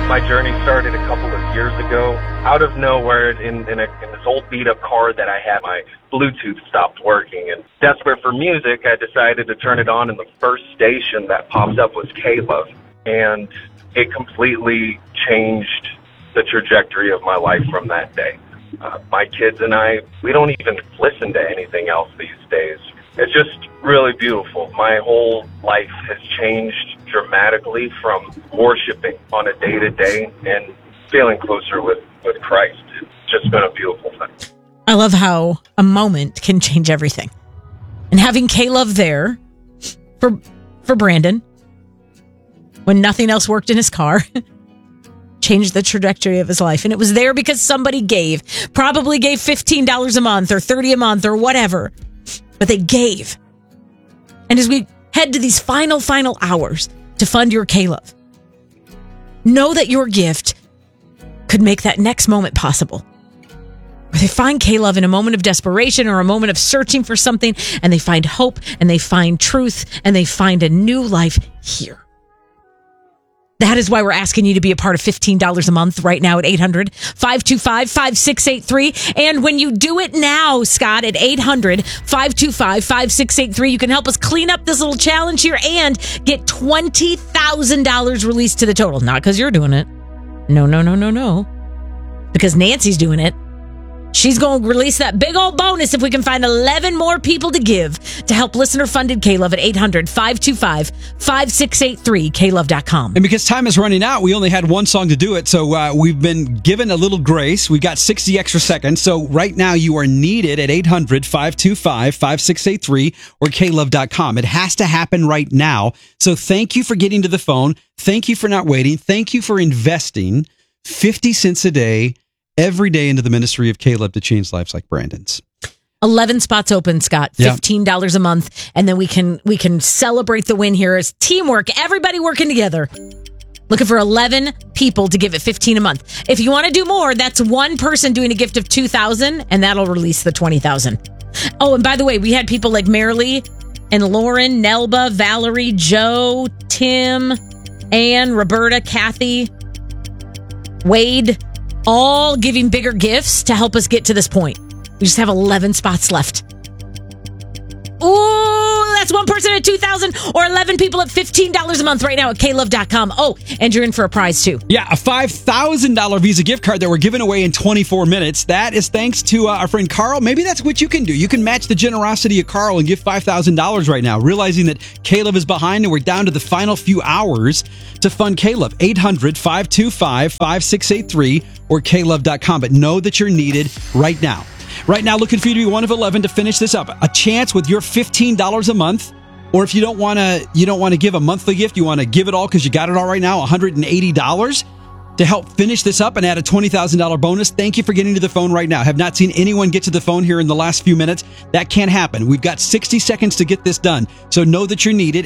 My journey started a couple of years ago. Out of nowhere, in this old beat-up car that I had, my Bluetooth stopped working. And desperate for music, I decided to turn it on, and the first station that popped up was K-Love. And it completely changed the trajectory of my life from that day. My kids and I, we don't even listen to anything else these days. It's just really beautiful. My whole life has changed dramatically from worshiping on a day-to-day and feeling closer with Christ. It's just been a beautiful thing. I love how a moment can change everything. And having K-Love there for Brandon, when nothing else worked in his car, changed the trajectory of his life. And it was there because somebody probably gave $15 a month or $30 a month or whatever. But they gave. And as we head to these final hours to fund your K-Love, know that your gift could make that next moment possible. Where they find K-Love in a moment of desperation or a moment of searching for something, and they find hope, and they find truth, and they find a new life here. That is why we're asking you to be a part of $15 a month right now at 800-525-5683. And when you do it now, Scott, at 800-525-5683, you can help us clean up this little challenge here and get $20,000 released to the total. Not because you're doing it. No. Because Nancy's doing it. She's going to release that big old bonus if we can find 11 more people to give to help listener-funded K-Love at 800-525-5683, klove.com. And because time is running out, we only had one song to do it, so we've been given a little grace. We've got 60 extra seconds, so right now you are needed at 800-525-5683 or klove.com. It has to happen right now, so thank you for getting to the phone. Thank you for not waiting. Thank you for investing 50 cents a day every day into the ministry of K-Love to change lives like Brandon's. 11 spots open, Scott. $15 a month, and then we can celebrate the win here as teamwork. Everybody working together. Looking for 11 people to give it $15 a month. If you want to do more, that's one person doing a gift of $2,000, and that'll release the $20,000. Oh, and by the way, we had people like Marilee and Lauren, Nelba, Valerie, Joe, Tim, Ann, Roberta, Kathy, Wade, all giving bigger gifts to help us get to this point. We just have 11 spots left. Ooh, that's one person at $2,000 or 11 people at $15 a month right now at klove.com. Oh, and you're in for a prize too. Yeah, a $5,000 Visa gift card that we're giving away in 24 minutes. That is thanks to our friend Carl. Maybe that's what you can do. You can match the generosity of Carl and give $5,000 right now, realizing that K-Love is behind and we're down to the final few hours to fund K-Love. 800-525-5683 or klove.com. But know that you're needed right now. Right now, looking for you to be one of 11 to finish this up. A chance with your $15 a month. Or if you don't want to give a monthly gift, you want to give it all because you got it all right now, $180 to help finish this up and add a $20,000 bonus. Thank you for getting to the phone right now. Have not seen anyone get to the phone here in the last few minutes. That can't happen. We've got 60 seconds to get this done. So know that you're needed.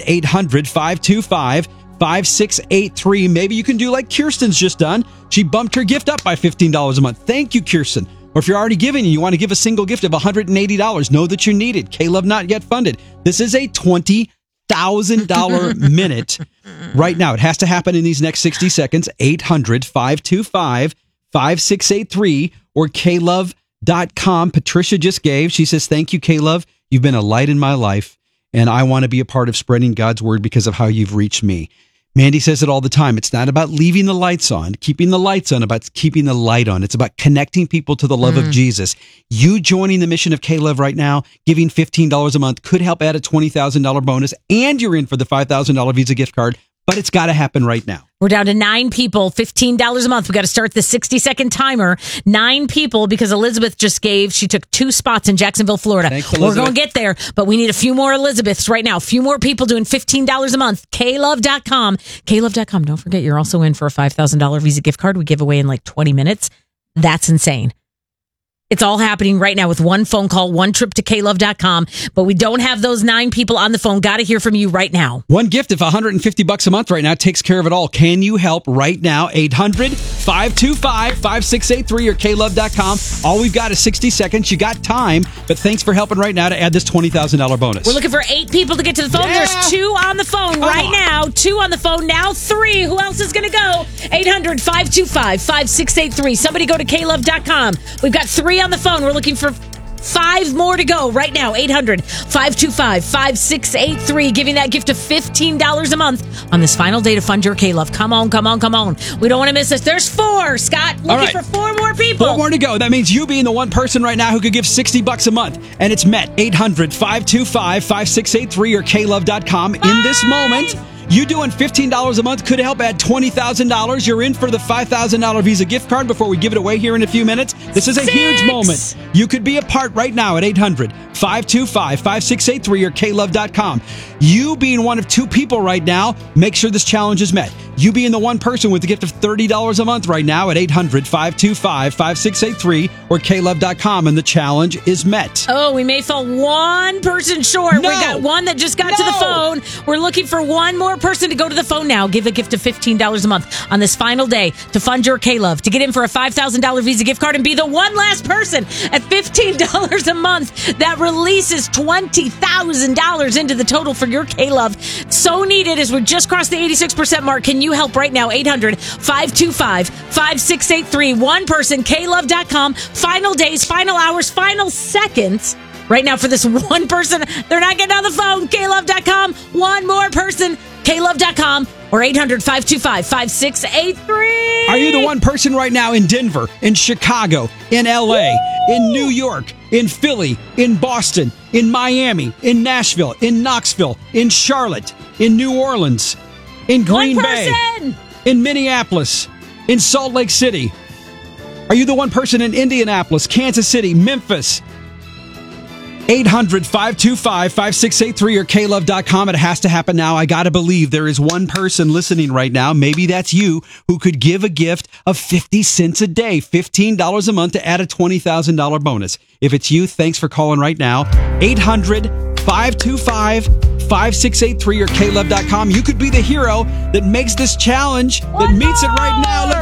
800-525-5683. Maybe you can do like Kirsten's just done. She bumped her gift up by $15 a month. Thank you, Kirsten. Or if you're already giving and you want to give a single gift of $180, know that you're needed. K-Love not yet funded. This is a $20,000 minute right now. It has to happen in these next 60 seconds. 800-525-5683 or klove.com. Patricia just gave. She says, thank you, K-Love. You've been a light in my life, and I want to be a part of spreading God's word because of how you've reached me. Mandy says it all the time. It's not about leaving the lights on, keeping the lights on, about keeping the light on. It's about connecting people to the love of Jesus. You joining the mission of K-Love right now, giving $15 a month, could help add a $20,000 bonus, and you're in for the $5,000 Visa gift card, but it's got to happen right now. We're down to 9 people, $15 a month. We got to start the 60-second timer. 9 people, because Elizabeth just gave. She took 2 spots in Jacksonville, Florida. Thanks, we're going to get there, but we need a few more Elizabeths right now. A few more people doing $15 a month. klove.com. klove.com. Don't forget, you're also in for a $5,000 Visa gift card we give away in like 20 minutes. That's insane. It's all happening right now with one phone call, one trip to klove.com, but we don't have those 9 people on the phone. Got to hear from you right now. One gift of $150 a month right now takes care of it all. Can you help right now? 800 800-525-5683 or klove.com. All we've got is 60 seconds. You got time, but thanks for helping right now to add this $20,000 bonus. We're looking for 8 people to get to the phone. Yeah. There's 2 on the phone right now. 2 on the phone now. 3. Who else is going to go? 800-525-5683. Somebody go to klove.com. We've got 3 on the phone. We're looking for 5 more to go right now. 800-525-5683. Giving that gift of $15 a month on this final day to fund your K-Love. Come on, come on, come on. We don't want to miss this. There's 4, Scott. Looking for 4 more people. 4 more to go. That means you being the one person right now who could give $60 a month. And it's met. 800-525-5683 or klove.com. In this moment, you doing $15 a month could help add $20,000. You're in for the $5,000 Visa gift card before we give it away here in a few minutes. This is a huge moment. You could be a part right now at 800-525-5683 or klove.com. You being one of 2 people right now, make sure this challenge is met. You being the one person with the gift of $30 a month right now at 800-525-5683 or klove.com, and the challenge is met. Oh, we may fall 1 person short. We got 1 that just got to the phone. We're looking for 1 more person to go to the phone now. Give a gift of $15 a month on this final day to fund your K-Love, to get in for a $5,000 Visa gift card and be the one last person at $15 a month that releases $20,000 into the total for your K-Love. So needed as we just crossed the 86% mark. Can you help right now? 800-525-5683. 1 person, klove.com. Final days, final hours, final seconds. Right now for this 1 person. They're not getting on the phone. klove.com. 1 more person. klove.com or 800-525-5683. Are you the one person right now in Denver, in Chicago, in LA, in New York, in Philly, in Boston, in Miami, in Nashville, in Knoxville, in Charlotte, in New Orleans, in Green Bay, in Minneapolis, in Salt Lake City? Are you the one person in Indianapolis, Kansas City, Memphis? 800-525-5683 or klove.com. It has to happen now. I got to believe there is 1 person listening right now. Maybe that's you, who could give a gift of 50 cents a day, $15 a month to add a $20,000 bonus. If it's you, thanks for calling right now. 800-525-5683 or klove.com. You could be the hero that makes this challenge, that meets it right now. Look